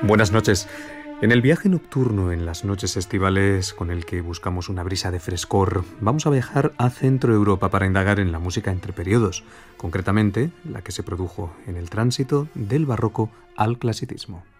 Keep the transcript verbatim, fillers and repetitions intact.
Buenas noches. En el viaje nocturno en las noches estivales, con el que buscamos una brisa de frescor, vamos a viajar a Centro Europa para indagar en la música entre periodos, concretamente la que se produjo en el tránsito del barroco al clasicismo.